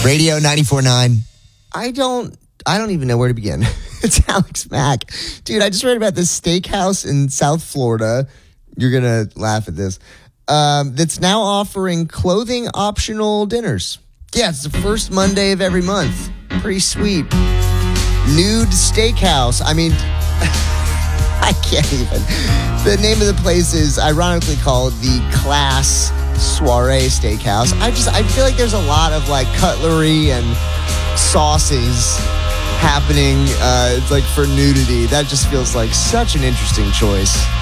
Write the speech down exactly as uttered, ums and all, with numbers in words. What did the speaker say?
Radio ninety-four point nine. I don't, I don't even know where to begin. It's Alex Mack. Dude, I just read about this steakhouse in South Florida. You're going to laugh at this. Um, that's now offering clothing optional dinners. Yeah, it's the first Monday of every month. Pretty sweet. Nude steakhouse. I mean, I can't even. The name of the place is ironically called the Class Soiree Steakhouse. I just, I feel like there's a lot of like cutlery and sauces happening. Uh, it's like for nudity. That just feels like such an interesting choice.